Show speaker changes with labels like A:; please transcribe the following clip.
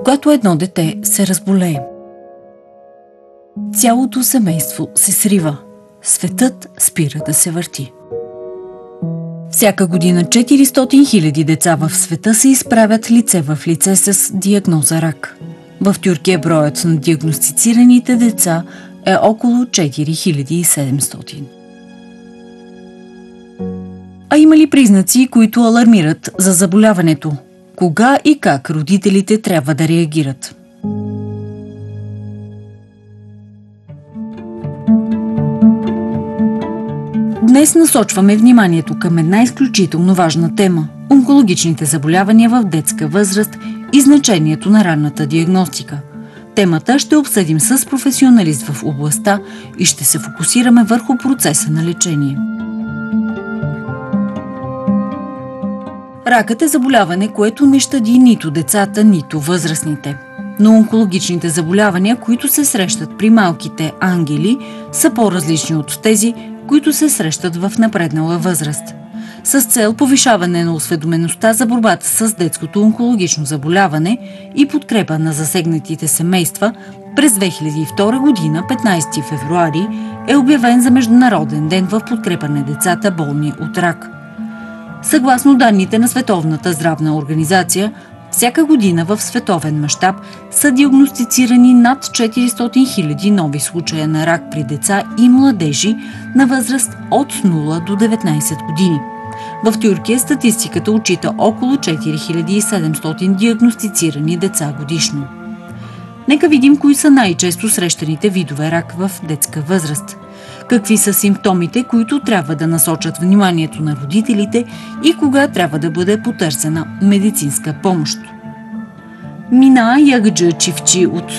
A: Когато едно дете се разболее, цялото семейство се срива. Светът спира да се върти. Всяка година 400 000 деца в света се изправят лице в лице с диагноза рак. В Тюркия броят на диагностицираните деца е около 4700. А има ли признаци, които алармират за заболяването? Кога и как родителите трябва да реагират? Днес насочваме вниманието към една изключително важна тема – онкологичните заболявания в детска възраст и значението на ранната диагностика. Темата ще обсъдим с професионалист в областта и ще се фокусираме върху процеса на лечение. Ракът е заболяване, което не щади нито децата, нито възрастните. Но онкологичните заболявания, които се срещат при малките ангели, са по-различни от тези, които се срещат в напреднала възраст. С цел повишаване на осведомеността за борбата с детското онкологично заболяване и подкрепа на засегнатите семейства, през 2002 година, 15 февруари, е обявен за Международен ден в подкрепа на децата болни от рак. Съгласно данните на Световната здравна организация, всяка година в световен мащаб са диагностицирани над 400 000 нови случая на рак при деца и младежи на възраст от 0 до 19 години. В Тюркия статистиката отчита около 4700 диагностицирани деца годишно. Нека видим кои са най-често срещаните видове рак в детска възраст. Какви са симптомите, които трябва да насочат вниманието на родителите и кога трябва да бъде потърсена медицинска помощ. Мина Ягджа Чифчи от